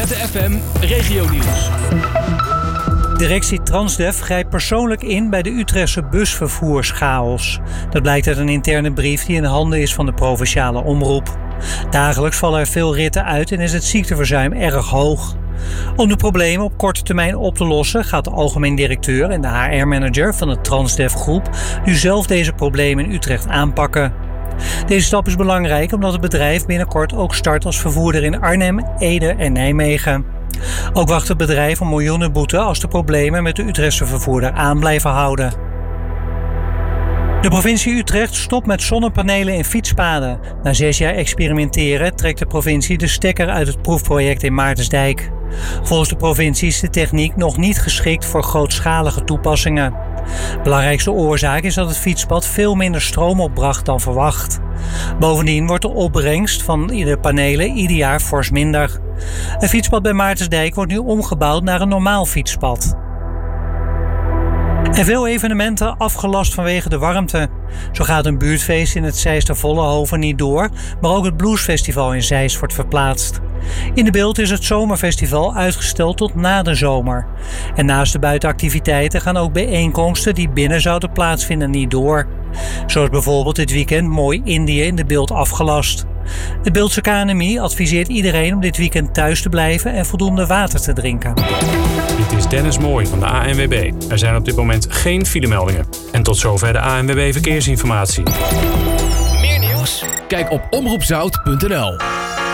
FM Regionieuws. Directie Transdev grijpt persoonlijk in bij de Utrechtse busvervoerschaos. Dat blijkt uit een interne brief die in handen is van de provinciale omroep. Dagelijks vallen er veel ritten uit en is het ziekteverzuim erg hoog. Om de problemen op korte termijn op te lossen gaat de algemeen directeur en de HR-manager van de Transdev groep nu zelf deze problemen in Utrecht aanpakken. Deze stap is belangrijk omdat het bedrijf binnenkort ook start als vervoerder in Arnhem, Ede en Nijmegen. Ook wacht het bedrijf een miljoenenboete als de problemen met de Utrechtse vervoerder aan blijven houden. De provincie Utrecht stopt met zonnepanelen in fietspaden. Na 6 jaar experimenteren trekt de provincie de stekker uit het proefproject in Maartensdijk. Volgens de provincie is de techniek nog niet geschikt voor grootschalige toepassingen. Belangrijkste oorzaak is dat het fietspad veel minder stroom opbracht dan verwacht. Bovendien wordt de opbrengst van de panelen ieder jaar fors minder. Een fietspad bij Maartensdijk wordt nu omgebouwd naar een normaal fietspad. En veel evenementen afgelast vanwege de warmte. Zo gaat een buurtfeest in het Zeist Vollenhoven niet door, maar ook het bluesfestival in Zeist wordt verplaatst. In de beeld is het zomerfestival uitgesteld tot na de zomer. En naast de buitenactiviteiten gaan ook bijeenkomsten die binnen zouden plaatsvinden niet door. Zoals bijvoorbeeld dit weekend Mooi Indië in de beeld afgelast. De Beeldse KNMI adviseert iedereen om dit weekend thuis te blijven en voldoende water te drinken. Dit is Dennis Mooij van de ANWB. Er zijn op dit moment geen filemeldingen. En tot zover de ANWB Verkeersinformatie. Meer nieuws? Kijk op omroepzout.nl.